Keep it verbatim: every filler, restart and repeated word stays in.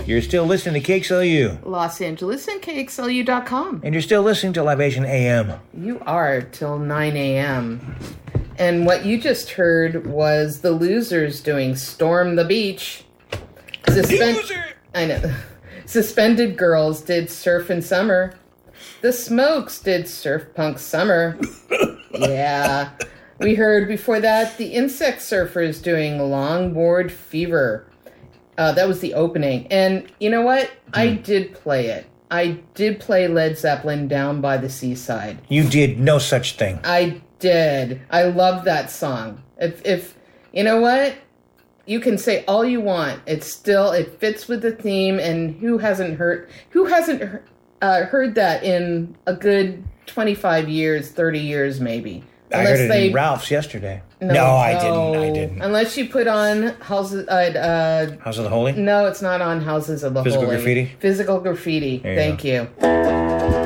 You're still listening to K X L U. Los Angeles and K X L U dot com. And you're still listening to Libation A M. You are till nine a.m. And what you just heard was the Losers doing Storm the Beach. Suspend- Loser! I know. Suspended Girls did Surfin' Summer. The Smokes did Surf Punk Summer. Yeah. We heard before that the Insect Surfers doing Longboard Fever. Uh, that was the opening. And you know what? Mm. I did play it. I did play Led Zeppelin Down by the Seaside. You did no such thing. I did. I love that song. If, if you know what? You can say all you want. It's still, it fits with the theme, and who hasn't heard, who hasn't uh, heard that in a good twenty-five years, thirty years maybe? I heard it they, in Ralph's yesterday. No, no I no. didn't. I didn't. Unless you put on Houses, uh, uh, House of the Holy? No, it's not on Houses of the Physical Holy. Graffiti? Physical Graffiti. There Thank you you.